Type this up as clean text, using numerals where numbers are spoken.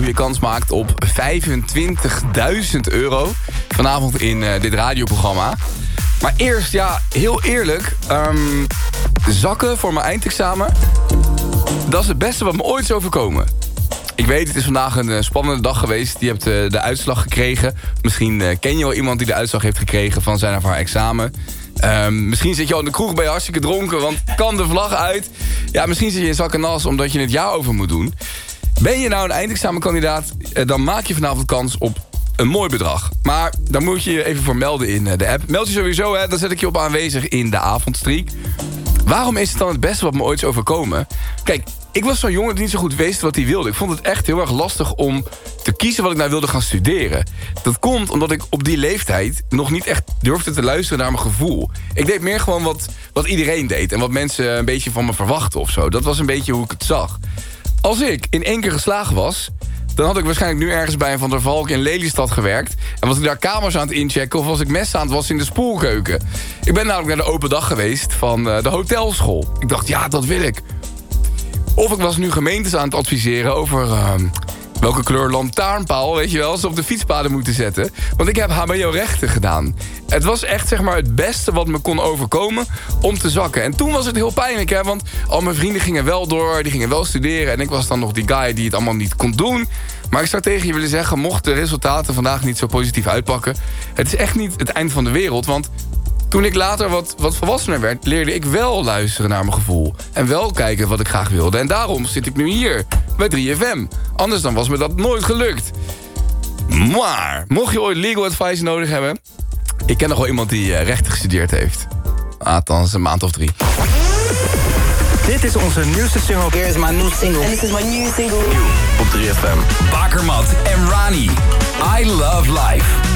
hoe je kans maakt op €25.000 vanavond in dit radioprogramma. Maar eerst, ja, heel eerlijk, zakken voor mijn eindexamen, dat is het beste wat me ooit is overkomen. Ik weet, het is vandaag een spannende dag geweest. Je hebt de uitslag gekregen. Misschien ken je wel iemand die de uitslag heeft gekregen van zijn of haar examen. Misschien zit je al in de kroeg, ben je hartstikke dronken, want kan de vlag uit. Ja, misschien zit je in zak en as omdat je het jaar over moet doen. Ben je nou een eindexamenkandidaat, dan maak je vanavond kans op een mooi bedrag. Maar daar moet je je even voor melden in de app. Meld je sowieso, hè, dan zet ik je op aanwezig in de avondstreek. Waarom is het dan het beste wat me ooit is overkomen? Kijk, ik was zo'n jongen die niet zo goed wist wat hij wilde. Ik vond het echt heel erg lastig om te kiezen wat ik nou wilde gaan studeren. Dat komt omdat ik op die leeftijd nog niet echt durfde te luisteren naar mijn gevoel. Ik deed meer gewoon wat iedereen deed en wat mensen een beetje van me verwachten of zo. Dat was een beetje hoe ik het zag. Als ik in 1 keer geslagen was, dan had ik waarschijnlijk nu ergens bij een Van der Valk in Lelystad gewerkt. En was ik daar kamers aan het inchecken of was ik messen aan het wassen in de spoelkeuken. Ik ben namelijk naar de open dag geweest van de hotelschool. Ik dacht, ja, dat wil ik. Of ik was nu gemeentes aan het adviseren over welke kleur lantaarnpaal, weet je wel, ze op de fietspaden moeten zetten. Want ik heb HBO-rechten gedaan. Het was echt, zeg maar, het beste wat me kon overkomen om te zakken. En toen was het heel pijnlijk, hè, want al mijn vrienden gingen wel door, die gingen wel studeren. En ik was dan nog die guy die het allemaal niet kon doen. Maar ik zou tegen je willen zeggen, mocht de resultaten vandaag niet zo positief uitpakken, het is echt niet het eind van de wereld, want toen ik later wat volwassener werd, leerde ik wel luisteren naar mijn gevoel. En wel kijken wat ik graag wilde. En daarom zit ik nu hier, bij 3FM. Anders dan was me dat nooit gelukt. Maar, mocht je ooit legal advice nodig hebben, ik ken nog wel iemand die rechten gestudeerd heeft. Althans, een maand of 3. Dit is onze nieuwste single. Here is my new single. And this is my new single. Op 3FM. Bakermat en Rani. I Love Life.